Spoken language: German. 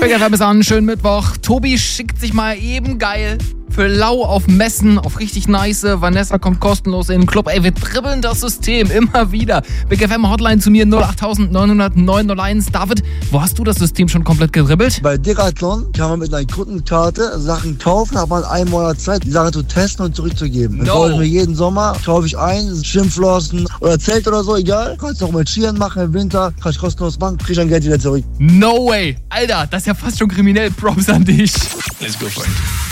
Big FM ist an, schönen Mittwoch. Tobi schickt sich mal eben geil für lau auf Messen, auf richtig nice. Vanessa kommt kostenlos in den Club. Ey, wir dribbeln das System immer wieder. Big FM Hotline zu mir 08900 David, wo hast du das System schon komplett gedribbelt? Bei Decathlon kann man mit einer Kundenkarte Sachen kaufen, hat man einen Monat Zeit, die Sachen zu testen und zurückzugeben. Dann kaufe ich mir jeden Sommer, kaufe ich ein, Schwimmflossen oder Zelt oder so, egal. Kannst du auch mit Skiern machen im Winter, kann ich kostenlos machen, krieg ich dann Geld wieder zurück. No way! Alter, das ist ja fast schon kriminell. Props an dich. Let's go for it.